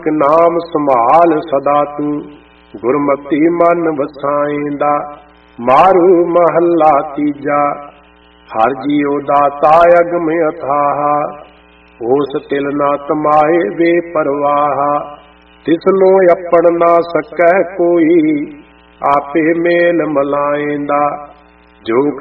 ਨਾਮ ਸੰਭਾਲ ਸਦਾ ਤੂੰ, ਗੁਰਮਤਿ ਮਨ ਵਸਾਏਂਦਾ। ਮਾਰੂ ਮਹੱਲਾ ਤੀਜਾ। ਹਰ ਜੀਉ ਦਾਤਾ ਅਗਮ ਅਥਾਹ, ਹੋਸ ਤਿਲ ਨਾ ਤਮਾਏ ਬੇਪਰਵਾਹ। ਤਿਸਨੋ ਆਪਣ ਨਾ ਸਕੈ ਕੋਈ, ਆਪੇ ਮੇਲ ਮਲਾਏਂਦਾ। ਜੋ